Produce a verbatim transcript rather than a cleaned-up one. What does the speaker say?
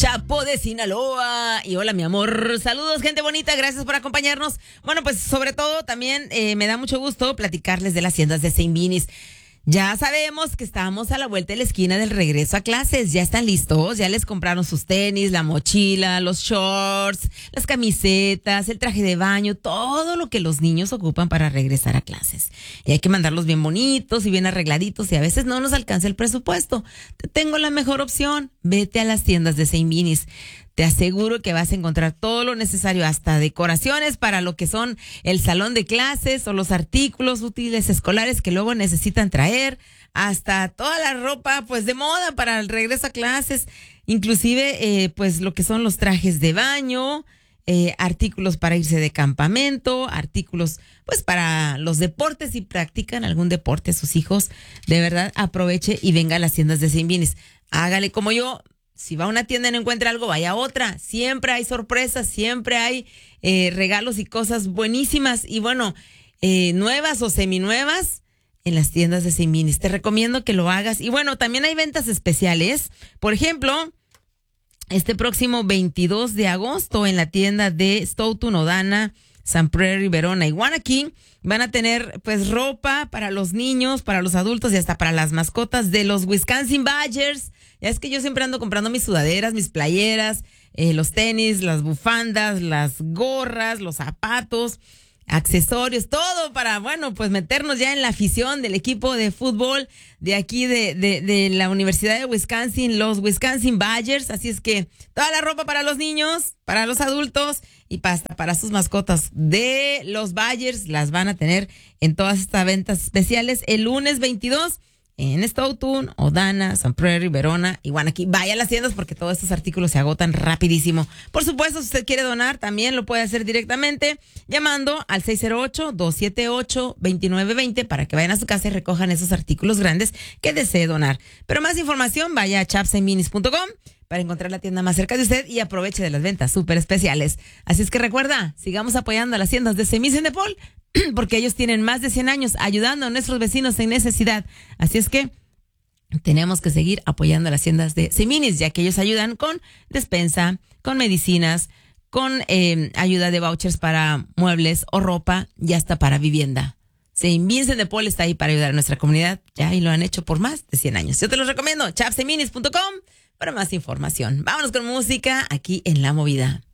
Chapo de Sinaloa. Y hola, mi amor. Saludos, gente bonita. Gracias por acompañarnos. Bueno, pues sobre todo también eh, me da mucho gusto platicarles de las tiendas de Saint Vinis. Ya sabemos que estamos a la vuelta de la esquina del regreso a clases. ¿Ya están listos? ¿Ya les compraron sus tenis, la mochila, los shorts, las camisetas, el traje de baño, todo lo que los niños ocupan para regresar a clases? Y hay que mandarlos bien bonitos y bien arregladitos y a veces no nos alcanza el presupuesto. Te tengo la mejor opción. Vete a las tiendas de Saint Vinis. Te aseguro que vas a encontrar todo lo necesario, hasta decoraciones para lo que son el salón de clases o los artículos útiles escolares que luego necesitan traer, hasta toda la ropa pues de moda para el regreso a clases, inclusive eh, pues lo que son los trajes de baño, eh, artículos para irse de campamento, artículos pues para los deportes, si practican algún deporte sus hijos. De verdad, aproveche y venga a las tiendas de Saint Vinis. Hágale como yo. Si va a una tienda y no encuentra algo, vaya a otra. Siempre hay sorpresas, siempre hay eh, regalos y cosas buenísimas y bueno, eh, nuevas o seminuevas en las tiendas de Saint Vinis. Te recomiendo que lo hagas. Y bueno, también hay ventas especiales. Por ejemplo, este próximo veintidós de agosto en la tienda de Stoughton, O'Dana, Sun Prairie, Verona y Waunakee van a tener pues ropa para los niños, para los adultos y hasta para las mascotas de los Wisconsin Badgers. Ya es que yo siempre ando comprando mis sudaderas, mis playeras, eh, los tenis, las bufandas, las gorras, los zapatos, accesorios, todo para, bueno, pues meternos ya en la afición del equipo de fútbol de aquí de, de, de la Universidad de Wisconsin, los Wisconsin Badgers. Así es que toda la ropa para los niños, para los adultos y pasta para sus mascotas de los Badgers las van a tener en todas estas ventas especiales el lunes veintidós. En Stoughton, O'Dana, Sun Prairie, Verona y Waunakee. Vaya a las tiendas porque todos estos artículos se agotan rapidísimo. Por supuesto, si usted quiere donar, también lo puede hacer directamente llamando al seis cero ocho, dos siete ocho, dos nueve dos cero para que vayan a su casa y recojan esos artículos grandes que desee donar. Pero más información, vaya a chaps saint vinis punto com para encontrar la tienda más cerca de usted y aproveche de las ventas súper especiales. Así es que recuerda, sigamos apoyando a las tiendas de Saint Vincent de Paul, porque ellos tienen más de cien años ayudando a nuestros vecinos en necesidad. Así es que tenemos que seguir apoyando a las tiendas de Saint Vinis, ya que ellos ayudan con despensa, con medicinas, con eh, ayuda de vouchers para muebles o ropa y hasta para vivienda. Saint Vincent de Paul está ahí para ayudar a nuestra comunidad, ya y lo han hecho por más de cien años. Yo te los recomiendo, chaps saint vinis punto com para más información. Vámonos con música aquí en La Movida.